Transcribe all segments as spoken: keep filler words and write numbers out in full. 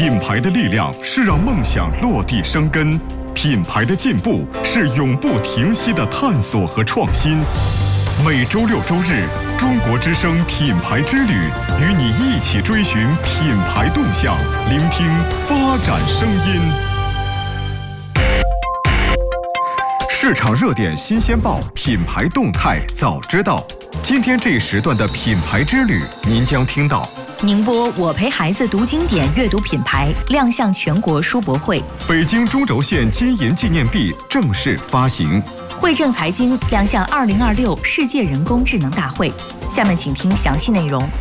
品牌的力量是让梦想落地生根，品牌的进步是永不停息的探索和创新。每周六周日，中国之声品牌之旅，与你一起追寻品牌动向，聆听发展声音。市场热点新鲜报，品牌动态早知道。今天这一时段的品牌之旅，您将听到： 宁波我陪孩子读经典阅读品牌亮相全国书博会， 北京中轴线金银纪念币正式发行， 汇正财经亮相二零二六世界人工智能大会。下面请听详细内容。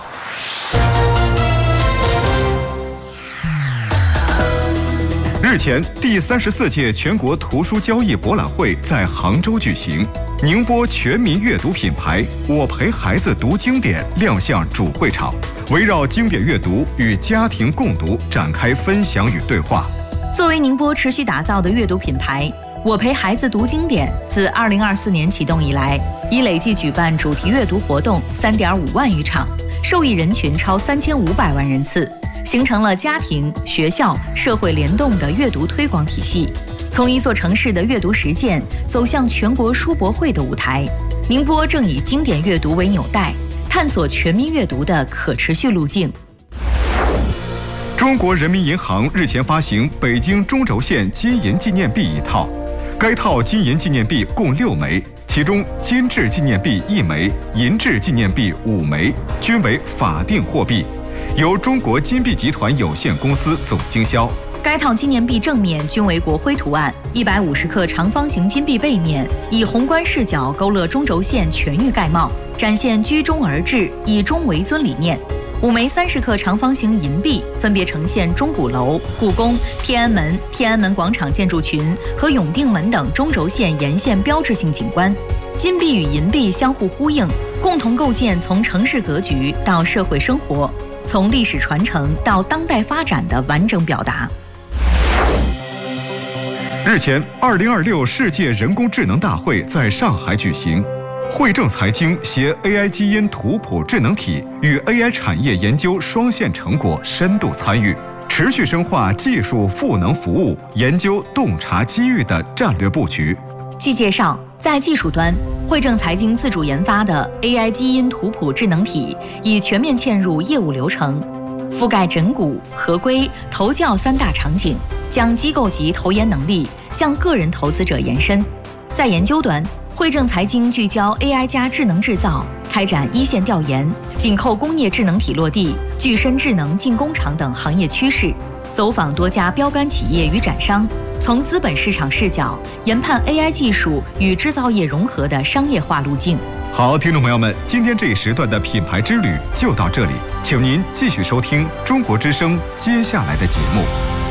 日前，第三十四届全国图书交易博览会在杭州举行，宁波全民阅读品牌“我陪孩子读经典”亮相主会场，围绕经典阅读与家庭共读展开分享与对话。 作为宁波持续打造的阅读品牌，我陪孩子读经典自二零二四年启动以来，已累计举办主题阅读活动三点五万余场，受益人群超三千五百万人次，形成了家庭、学校、社会联动的阅读推广体系。从一座城市的阅读实践走向全国书博会的舞台，宁波正以经典阅读为纽带，探索全民阅读的可持续路径。 中国人民银行日前发行北京中轴线金银纪念币一套，该套金银纪念币共六枚，其中金质纪念币一枚，银质纪念币五枚，均为法定货币，由中国金币集团有限公司总经销。 该套纪念币正面均为国徽图案，一百五十克长方形金币背面以宏观视角勾勒中轴线全域概貌，展现居中而治、以中为尊理念。五枚三十克长方形银币分别呈现钟鼓楼、故宫、天安门、天安门广场建筑群和永定门等中轴线沿线标志性景观。金币与银币相互呼应，共同构建从城市格局到社会生活，从历史传承到当代发展的完整表达。 日前，二零二六世界人工智能大会在上海举行，汇正财经携 A I 基因图谱智能体与 A I 产业研究双线成果深度参与，持续深化技术赋能服务、研究洞察机遇的战略布局。 据介绍，在技术端，汇正财经自主研发的 A I 基因图谱智能体已全面嵌入业务流程，覆盖整股、合规、投教三大场景，将机构级投研能力向个人投资者延伸。在研究端，汇正财经聚焦 A I 加智能制造，开展一线调研，紧扣工业智能体落地、具身智能进工厂等行业趋势，走访多家标杆企业与展商，从资本市场视角研判 A I 技术与制造业融合的商业化路径。 好，听众朋友们，今天这一时段的品牌之旅就到这里，请您继续收听中国之声接下来的节目。